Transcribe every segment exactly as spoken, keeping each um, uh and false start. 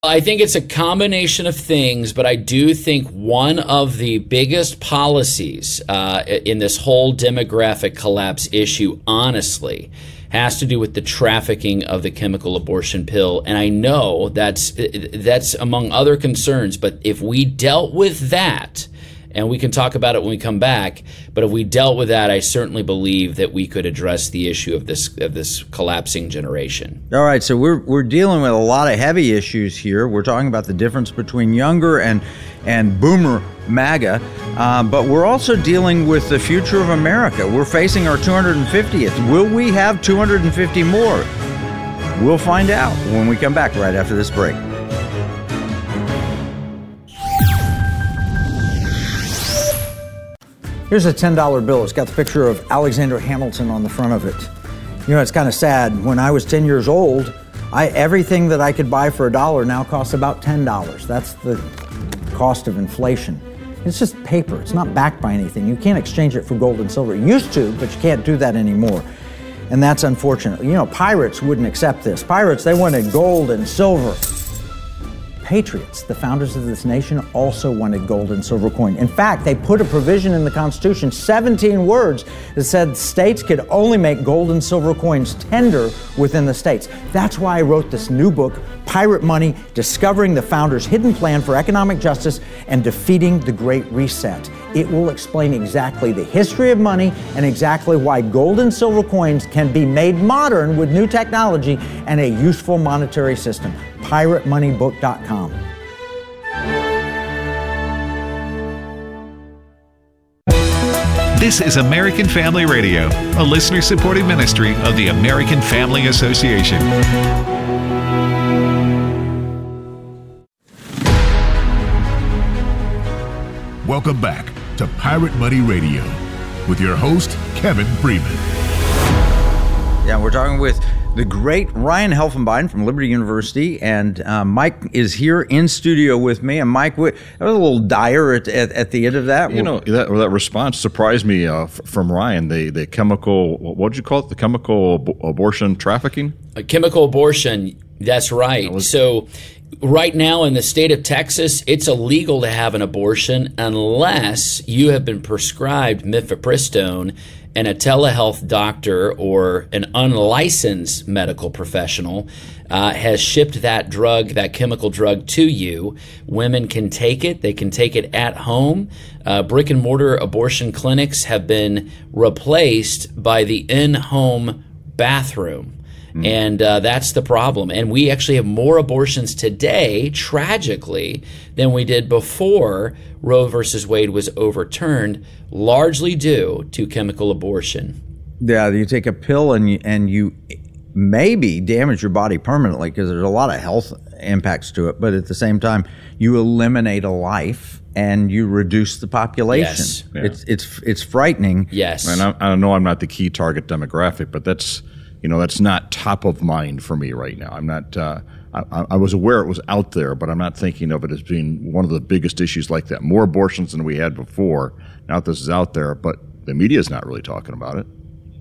I think it's a combination of things, but I do think one of the biggest policies uh, in this whole demographic collapse issue, honestly, has to do with the trafficking of the chemical abortion pill. And I know that's that's among other concerns, but if we dealt with that, and we can talk about it when we come back, but if we dealt with that, I certainly believe that we could address the issue of this of this collapsing generation. All right, so we're we're dealing with a lot of heavy issues here. We're talking about the difference between younger and and boomer MAGA, um, but we're also dealing with the future of America. We're facing our two hundred fiftieth. Will we have two hundred fifty more? We'll find out when we come back right after this break. Here's a ten dollar bill. It's got the picture of Alexander Hamilton on the front of it. You know, it's kind of sad. When I was ten years old, I everything that I could buy for a dollar now costs about ten dollars. That's the cost of inflation. It's just paper. It's not backed by anything. You can't exchange it for gold and silver. You used to, but you can't do that anymore. And that's unfortunate. You know, pirates wouldn't accept this. Pirates, they wanted gold and silver. Patriots, the founders of this nation, also wanted gold and silver coin. In fact, they put a provision in the Constitution, seventeen words, that said states could only make gold and silver coins tender within the states. That's why I wrote this new book, Pirate Money, Discovering the Founders' Hidden Plan for Economic Justice and Defeating the Great Reset. It will explain exactly the history of money and exactly why gold and silver coins can be made modern with new technology and a useful monetary system. pirate money book dot com. This is American Family Radio, a listener-supported ministry of the American Family Association. Welcome back to Pirate Money Radio with your host, Kevin Freeman. Yeah, we're talking with the great Ryan Helfenbein from Liberty University, and uh, Mike is here in studio with me. And Mike, that was a little dire at, at, at the end of that. You know, that, that response surprised me uh, f- from Ryan. The the chemical, what did you call it? The chemical ab- abortion trafficking? A chemical abortion, that's right. That was- so right now in the state of Texas, it's illegal to have an abortion unless you have been prescribed mifepristone and a telehealth doctor or an unlicensed medical professional uh, has shipped that drug, that chemical drug, to you. Women can take it. They can take it at home. Uh, brick and mortar abortion clinics have been replaced by the in-home bathroom. Mm. And uh, that's the problem. And we actually have more abortions today, tragically, than we did before Roe versus Wade was overturned, largely due to chemical abortion. Yeah, you take a pill and you, and you maybe damage your body permanently because there's a lot of health impacts to it. But at the same time, you eliminate a life and you reduce the population. Yes. Yeah. It's it's it's frightening. Yes. And I, I know I'm not the key target demographic, but that's you know that's not top of mind for me right now. I'm not. Uh, I, I was aware it was out there, but I'm not thinking of it as being one of the biggest issues like that. More abortions than we had before. Now that this is out there, but the media is not really talking about it.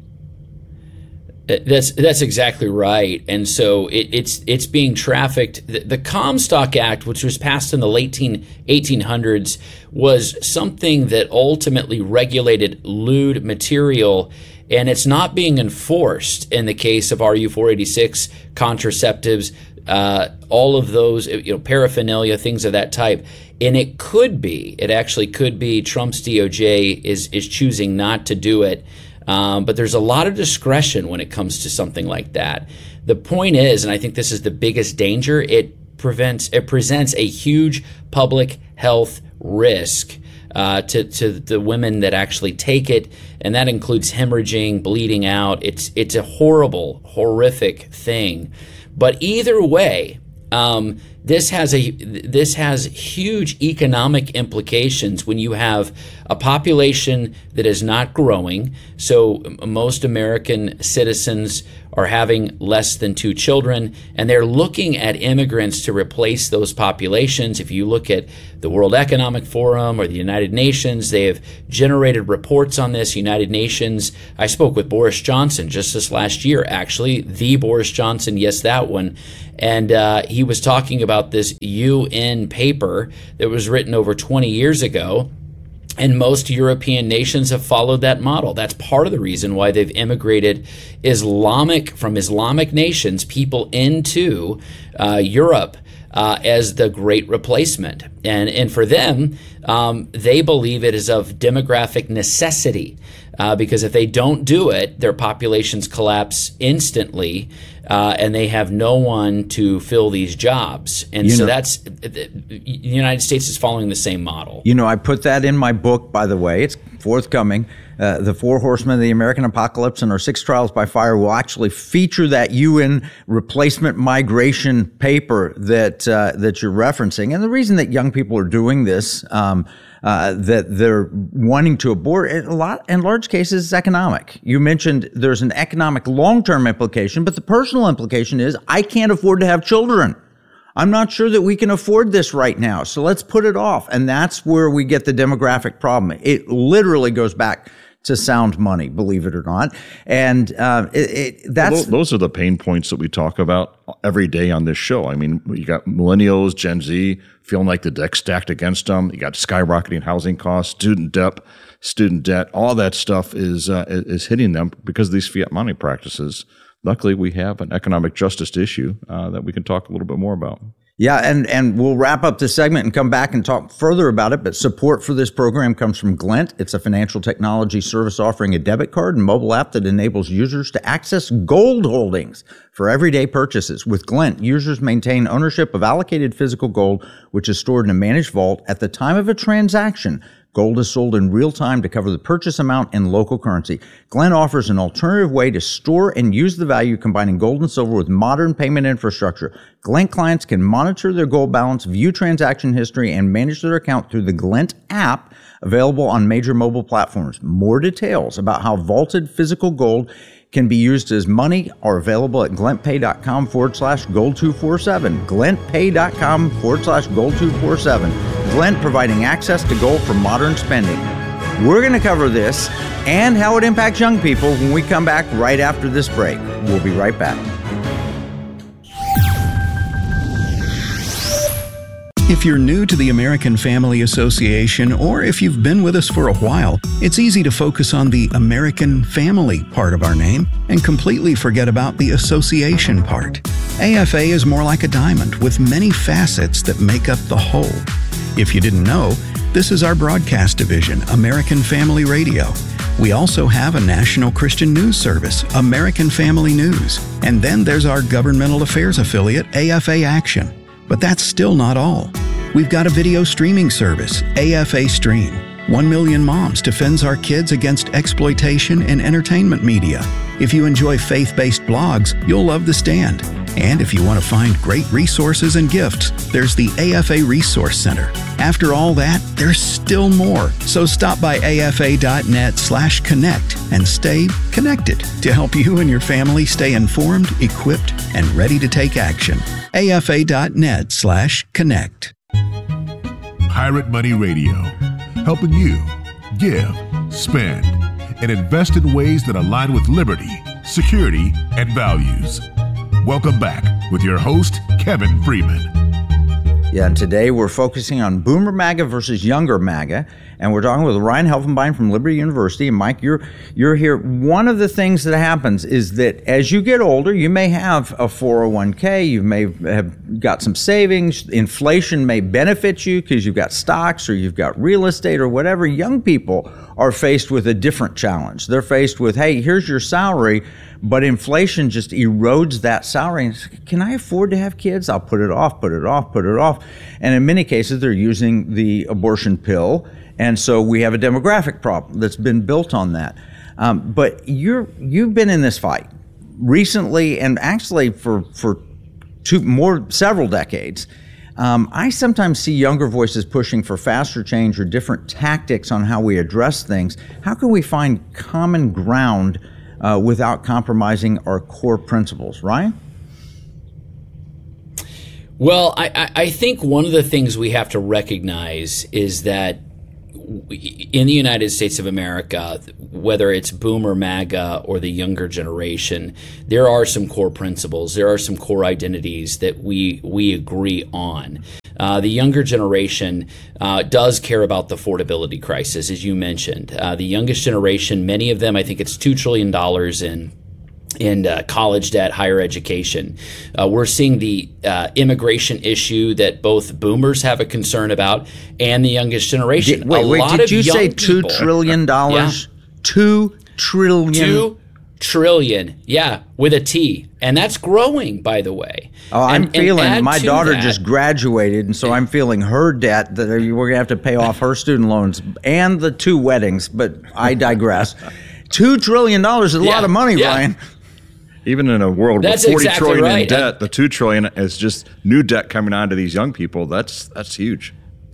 That's that's exactly right, and so it, it's it's being trafficked. The, the Comstock Act, which was passed in the late eighteen hundreds, was something that ultimately regulated lewd material, and it's not being enforced in the case of R U four eighty-six, contraceptives, uh, all of those, you know, paraphernalia, things of that type. And it could be, it actually could be, Trump's D O J is is choosing not to do it. Um, but there's a lot of discretion when it comes to something like that. The point is, and I think this is the biggest danger, it prevents, it presents a huge public health risk uh, to to the women that actually take it, and that includes hemorrhaging, bleeding out. It's it's a horrible, horrific thing. But either way, um, this has a this has huge economic implications when you have a population that is not growing. So most American citizens are having less than two children, and they're looking at immigrants to replace those populations. If you look at the World Economic Forum or the United Nations, they have generated reports on this. United Nations, I spoke with Boris Johnson just this last year, actually, the Boris Johnson, yes, that one, and uh, he was talking about about this U N paper that was written over twenty years ago. And most European nations have followed that model. That's part of the reason why they've immigrated Islamic from Islamic nations, people into uh, Europe uh, as the great replacement. And and for them, um, they believe it is of demographic necessity uh, because if they don't do it, their populations collapse instantly. Uh, and they have no one to fill these jobs. And you so know, that's, the United States is following the same model. You know, I put that in my book, by the way. It's forthcoming. Uh, the Four Horsemen of the American Apocalypse and Our Six Trials by Fire will actually feature that U N replacement migration paper that uh, that you're referencing. And the reason that young people are doing this, um, uh, that they're wanting to abort, a lot in large cases is economic. You mentioned there's an economic long-term implication, but the personal implication is I can't afford to have children. I'm not sure that we can afford this right now, so let's put it off. And that's where we get the demographic problem. It literally goes back to sound money, believe it or not. And uh, it, it, that's well, those are the pain points that we talk about every day on this show. I mean, you got millennials, Gen Z feeling like the deck's stacked against them. You got skyrocketing housing costs, student debt, student debt. All that stuff is uh, is hitting them because of these fiat money practices. Luckily, we have an economic justice issue uh, that we can talk a little bit more about. Yeah, and, and we'll wrap up this segment and come back and talk further about it. But support for this program comes from Glint. It's a financial technology service offering a debit card and mobile app that enables users to access gold holdings for everyday purchases. With Glint, users maintain ownership of allocated physical gold, which is stored in a managed vault. At the time of a transaction, gold is sold in real time to cover the purchase amount in local currency. Glint offers an alternative way to store and use the value, combining gold and silver with modern payment infrastructure. Glint clients can monitor their gold balance, view transaction history, and manage their account through the Glint app, available on major mobile platforms. More details about how vaulted physical gold can be used as money are available at glintpay.com forward slash gold 247. glintpay.com forward slash gold 247. Glint providing access to gold for modern spending. We're going to cover this and how it impacts young people when we come back right after this break. We'll be right back. If you're new to the American Family Association, or if you've been with us for a while, it's easy to focus on the American Family part of our name and completely forget about the association part. A F A is more like a diamond with many facets that make up the whole. If you didn't know, this is our broadcast division, American Family Radio. We also have a national Christian news service, American Family News. And then there's our governmental affairs affiliate, A F A Action. But that's still not all. We've got a video streaming service, A F A Stream. One million Moms defends our kids against exploitation in entertainment media. If you enjoy faith-based blogs, you'll love The Stand. And if you want to find great resources and gifts, there's the A F A Resource Center. After all that, there's still more. So stop by afa.net slash connect and stay connected to help you and your family stay informed, equipped, and ready to take action. afa.net slash connect. Pirate Money Radio, helping you give, spend, and invest in ways that align with liberty, security, and values. Welcome back with your host, Kevin Freeman. Yeah, and today we're focusing on Boomer MAGA versus Younger MAGA, and we're talking with Ryan Helfenbein from Liberty University. And Mike, you're you're here. One of the things that happens is that as you get older, you may have a four oh one k, you may have got some savings, inflation may benefit you because you've got stocks or you've got real estate or whatever. Young people are faced with a different challenge. They're faced with, hey, here's your salary, but inflation just erodes that salary. And can I afford to have kids? I'll put it off, put it off, put it off. And in many cases, they're using the abortion pill. And so we have a demographic problem that's been built on that. Um, but you're, you've been in this fight recently and actually for, for two more, several decades. Um, I sometimes see younger voices pushing for faster change or different tactics on how we address things. How can we find common ground Uh, without compromising our core principles? Ryan? Well, I, I think one of the things we have to recognize is that in the United States of America, whether it's Boomer, MAGA, or the younger generation, there are some core principles. There are some core identities that we we agree on. Uh, the younger generation uh, does care about the affordability crisis, as you mentioned. Uh, the youngest generation, many of them, I think it's two trillion dollars in in uh, college debt, higher education. Uh, we're seeing the uh, immigration issue that both boomers have a concern about and the youngest generation. Did, wait, a wait, lot did of you say two people, trillion dollars? Yeah. Two trillion. Two trillion, yeah, with a T, and that's growing, by the way. Oh, I'm and, feeling and my daughter that, just graduated, and so I'm feeling her debt that we're going to have to pay off her student loans and the two weddings. But I digress. Two trillion dollars is a yeah, lot of money, yeah. Brian. Even in a world That's with forty exactly trillion right. in debt, the two trillion is just new debt coming on to these young people. That's that's huge.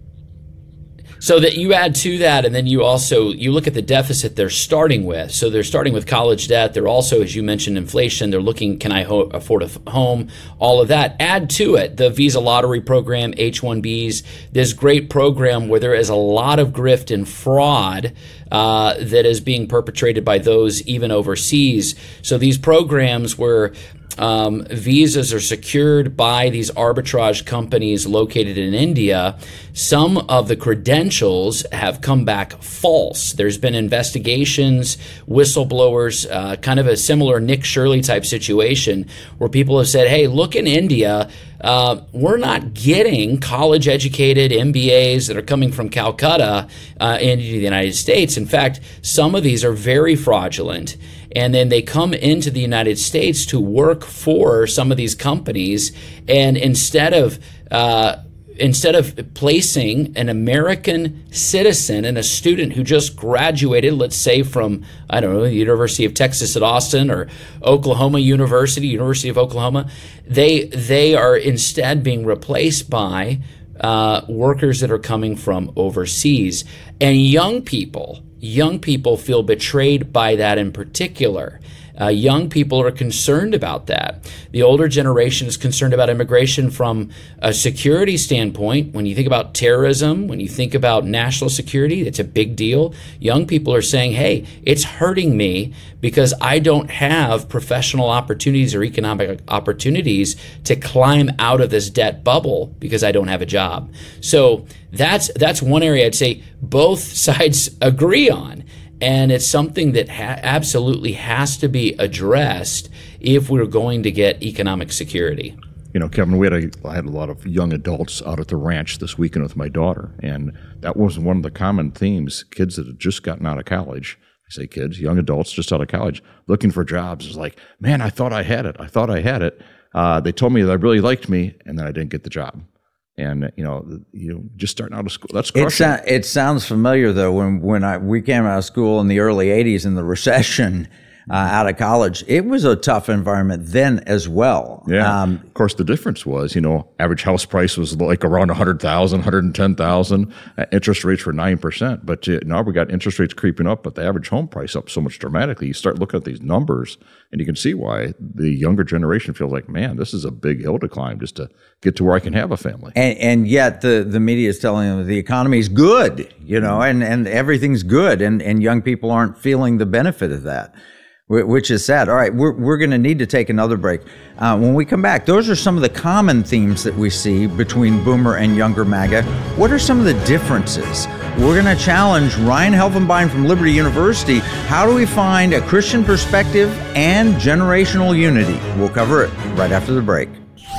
So that you add to that, and then you also you look at the deficit they're starting with. So they're starting with college debt. They're also, as you mentioned, inflation. They're looking, can I ho- afford a f- home? All of that. Add to it the Visa lottery program, H one Bs. This great program where there is a lot of grift and fraud uh, that is being perpetrated by those even overseas. So these programs where Um, visas are secured by these arbitrage companies located in India. Some of the credentials have come back false. There's been investigations, whistleblowers, uh, kind of a similar Nick Shirley type situation where people have said, hey, look in India, uh, we're not getting college educated M B As that are coming from Calcutta uh, into the United States. In fact, some of these are very fraudulent. And then they come into the United States to work for some of these companies, and instead of uh, instead of placing an American citizen and a student who just graduated, let's say from, I don't know, the University of Texas at Austin or Oklahoma University, University of Oklahoma, they they are instead being replaced by uh, workers that are coming from overseas. And young people, young people feel betrayed by that in particular. Uh, young people are concerned about that. The older generation is concerned about immigration from a security standpoint. When you think about terrorism, when you think about national security, it's a big deal. Young people are saying, hey, it's hurting me because I don't have professional opportunities or economic opportunities to climb out of this debt bubble because I don't have a job. So that's that's one area I'd say both sides agree on. And it's something that ha- absolutely has to be addressed if we're going to get economic security. You know, Kevin, we had a, I had a lot of young adults out at the ranch this weekend with my daughter, and that was one of the common themes. Kids that had just gotten out of college, I say kids, young adults just out of college, looking for jobs. It's like, man, I thought I had it. I thought I had it. Uh, they told me that they really liked me, and then I didn't get the job. And, you know, you know, just starting out of school, that's crushing. It, it sounds familiar, though, when, when I, we came out of school in the early eighties in the recession, uh, out of college, it was a tough environment then as well. Yeah. Um, of course, the difference was, you know, average house price was like around one hundred thousand dollars, one hundred ten thousand dollars. Uh, interest rates were nine percent. But uh, now we got interest rates creeping up, but the average home price up so much dramatically. You start looking at these numbers, and you can see why the younger generation feels like, man, this is a big hill to climb just to get to where I can have a family. And, and yet the, the media is telling them the economy is good, you know, and, and everything's good, and, and young people aren't feeling the benefit of that, which is sad. All right, we're, we're going to need to take another break. Uh, when we come back, those are some of the common themes that we see between Boomer and younger MAGA. What are some of the differences? We're going to challenge Ryan Helfenbein from Liberty University. How do we find a Christian perspective and generational unity? We'll cover it right after the break.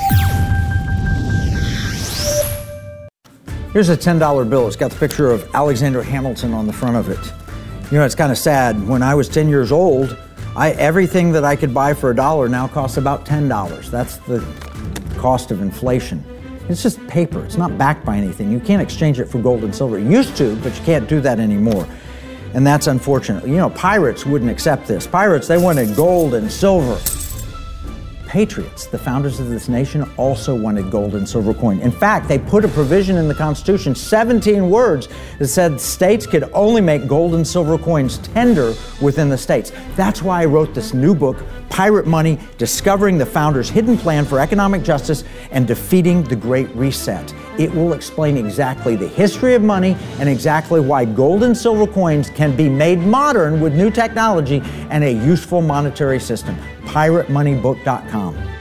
Here's a ten dollar bill. It's got the picture of Alexander Hamilton on the front of it. You know, it's kind of sad. When I was ten years old, I, everything that I could buy for a dollar now costs about ten dollars. That's the cost of inflation. It's just paper. It's not backed by anything. You can't exchange it for gold and silver. You used to, but you can't do that anymore. And that's unfortunate. You know, pirates wouldn't accept this. Pirates, they wanted gold and silver. Patriots, the founders of this nation, also wanted gold and silver coin. In fact, they put a provision in the Constitution, seventeen words, that said states could only make gold and silver coins tender within the states. That's why I wrote this new book, Pirate Money, Discovering the Founders' Hidden Plan for Economic Justice and Defeating the Great Reset. It will explain exactly the history of money and exactly why gold and silver coins can be made modern with new technology and a useful monetary system. pirate money book dot com.